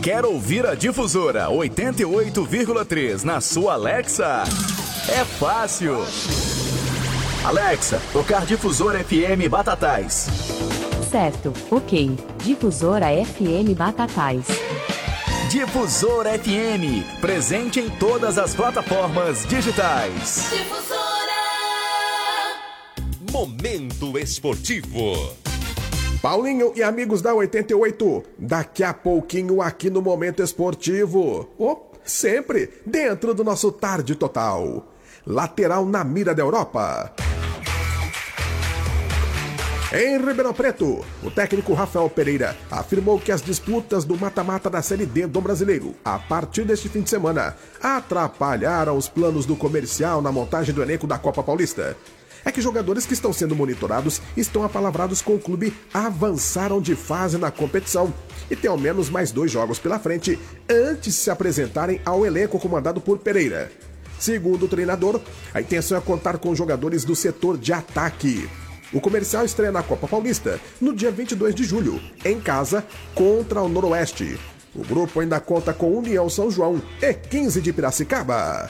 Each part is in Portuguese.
Quer ouvir a Difusora 88,3 na sua Alexa? É fácil. Alexa, tocar Difusora FM Batatais. Certo, ok. Difusora FM Batatais. Difusora FM, presente em todas as plataformas digitais. Difusora. Momento esportivo. Paulinho e amigos da 88, daqui a pouquinho aqui no Momento Esportivo. Sempre dentro do nosso Tarde Total. Lateral na mira da Europa. Em Ribeirão Preto, o técnico Rafael Pereira afirmou que as disputas do mata-mata da Série D do Brasileiro, a partir deste fim de semana, atrapalharam os planos do comercial na montagem do elenco da Copa Paulista. É que jogadores que estão sendo monitorados estão apalavrados com o clube, avançaram de fase na competição e têm ao menos mais 2 jogos pela frente antes de se apresentarem ao elenco comandado por Pereira. Segundo o treinador, a intenção é contar com jogadores do setor de ataque. O comercial estreia na Copa Paulista no dia 22 de julho, em casa, contra o Noroeste. O grupo ainda conta com União São João e 15 de Piracicaba.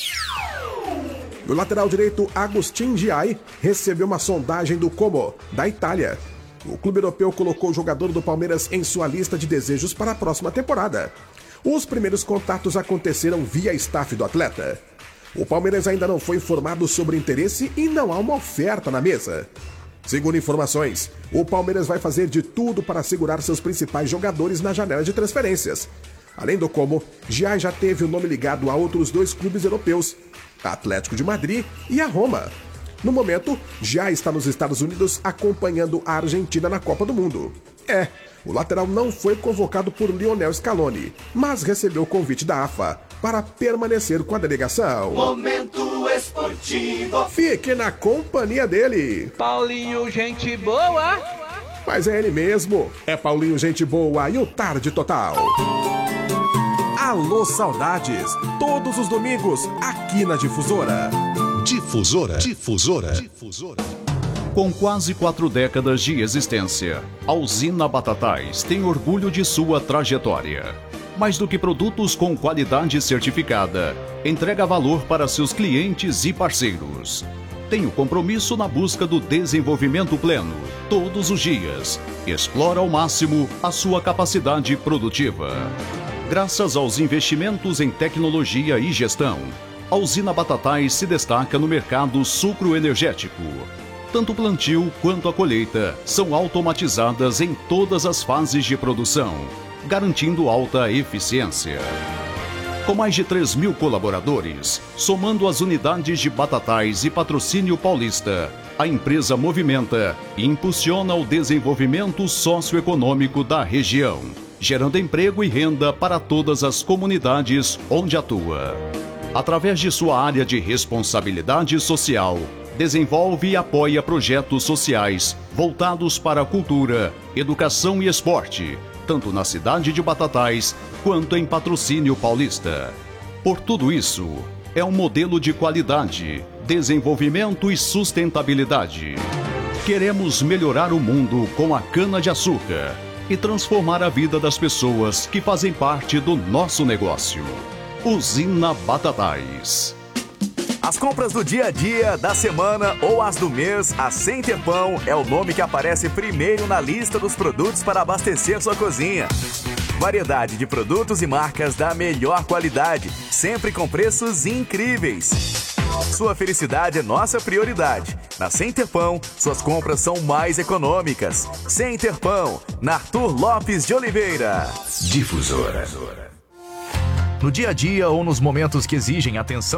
O lateral direito Agustin Giai recebeu uma sondagem do Como, da Itália. O clube europeu colocou o jogador do Palmeiras em sua lista de desejos para a próxima temporada. Os primeiros contatos aconteceram via staff do atleta. O Palmeiras ainda não foi informado sobre interesse e não há uma oferta na mesa. Segundo informações, o Palmeiras vai fazer de tudo para segurar seus principais jogadores na janela de transferências. Além do Como, Giai já teve o nome ligado a outros 2 clubes europeus, Atlético de Madrid e a Roma. No momento, já está nos Estados Unidos acompanhando a Argentina na Copa do Mundo. O lateral não foi convocado por Lionel Scaloni, mas recebeu o convite da AFA para permanecer com a delegação. Momento esportivo. Fique na companhia dele. Paulinho, gente boa. Mas é ele mesmo. É Paulinho, gente boa e o Tarde Total. Alô Saudades, todos os domingos aqui na Difusora. Difusora. Com quase 4 décadas de existência, a usina Batatais tem orgulho de sua trajetória. Mais do que produtos com qualidade certificada, entrega valor para seus clientes e parceiros. Tem o compromisso na busca do desenvolvimento pleno, todos os dias. Explora ao máximo a sua capacidade produtiva. Graças aos investimentos em tecnologia e gestão, a usina Batatais se destaca no mercado sucroenergético. Tanto o plantio quanto a colheita são automatizadas em todas as fases de produção, garantindo alta eficiência. Com mais de 3.000 colaboradores, somando as unidades de Batatais e Patrocínio Paulista, a empresa movimenta e impulsiona o desenvolvimento socioeconômico da região, gerando emprego e renda para todas as comunidades onde atua. Através de sua área de responsabilidade social, desenvolve e apoia projetos sociais voltados para a cultura, educação e esporte, tanto na cidade de Batatais quanto em Patrocínio Paulista. Por tudo isso, é um modelo de qualidade, desenvolvimento e sustentabilidade. Queremos melhorar o mundo com a cana-de-açúcar e transformar a vida das pessoas que fazem parte do nosso negócio. Usina Batatais. As compras do dia a dia, da semana ou as do mês, a Center Pão é o nome que aparece primeiro na lista dos produtos para abastecer sua cozinha. Variedade de produtos e marcas da melhor qualidade, sempre com preços incríveis. Sua felicidade é nossa prioridade. Na Center Pão, suas compras são mais econômicas. Center Pão, na Arthur Lopes de Oliveira. Difusora. No dia a dia ou nos momentos que exigem atenção